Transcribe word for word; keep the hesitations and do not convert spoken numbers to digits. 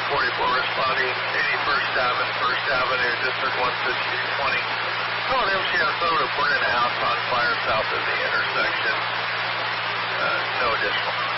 forty-four responding, eighty-first Avenue, First Avenue, District one sixty twenty. Oh, an M C S O reported a house on fire south of the intersection. Uh, no additional.